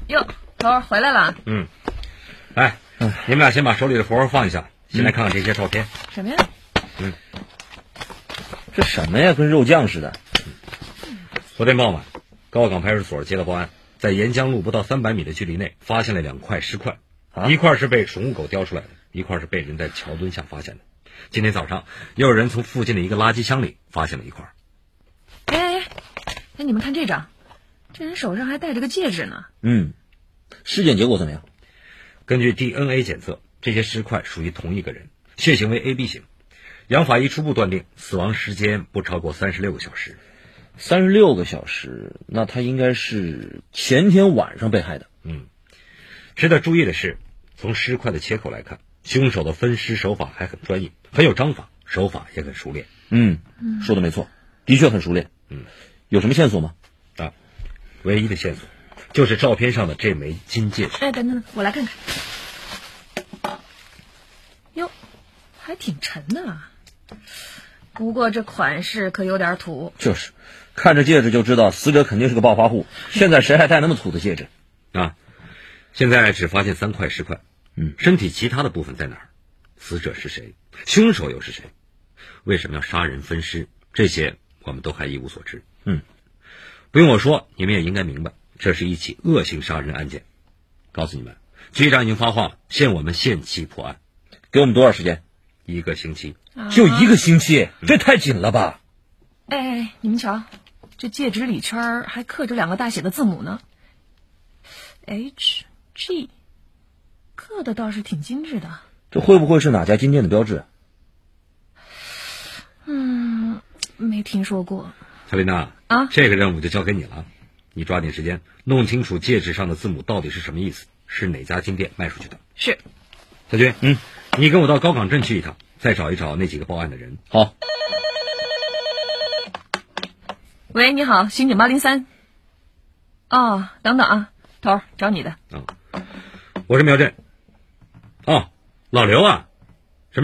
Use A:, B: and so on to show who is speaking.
A: 哟，头儿回来了。
B: 哎，你们俩先把手里的活放一下，先来看看这些照片。
A: 什么呀？
C: 这什么呀？跟肉酱似的。
B: 昨天傍晚，高岗派出所接到报案，在沿江路不到300米的距离内发现了2块尸块，一块是被宠物狗叼出来的，一块是被人在桥墩下发现的。今天早上，又有人从附近的一个垃圾箱里发现了一块。
A: 哎，你们看这张，这人手上还戴着个戒指呢。
C: 尸检结果怎么样？
B: 根据 DNA 检测，这些尸块属于同一个人，血型为 AB 型。杨法医初步断定死亡时间不超过36个小时。
C: 36个小时，那他应该是前天晚上被害的。
B: 值得注意的是，从尸块的切口来看，凶手的分尸手法还很专业，很有章法，手法也很熟练。
C: 说的没错，的确很熟练。有什么线索吗？
B: 唯一的线索就是照片上的这枚金戒指。
A: 哎，等等，我来看看。哟，还挺沉的啊。不过这款式可有点土。
C: 就是，看这戒指就知道死者肯定是个暴发户。现在谁还戴那么土的戒指？
B: 现在只发现3块尸块。身体其他的部分在哪儿？死者是谁？凶手又是谁？为什么要杀人分尸？这些我们都还一无所知。不用我说，你们也应该明白，这是一起恶性杀人案件。告诉你们，局长已经发话了，限我们限期破案。
C: 给我们多少时间
B: ？1个星期。
C: 就1个星期？这太紧了吧？
A: 哎，你们瞧，这戒指里圈还刻着2个大写的字母呢 ，HG， 刻的倒是挺精致的。
C: 这会不会是哪家金店的标志？
A: 没听说过。
B: 乔琳娜，这个任务就交给你了，你抓紧时间弄清楚戒指上的字母到底是什么意思，是哪家金店卖出去的。
A: 是。
B: 小军，你跟我到高岗镇去一趟，再找一找那几个报案的人。
C: 好。
A: 喂，你好，刑警803。等等啊，头儿找你的。
B: 我是苗震。老刘啊。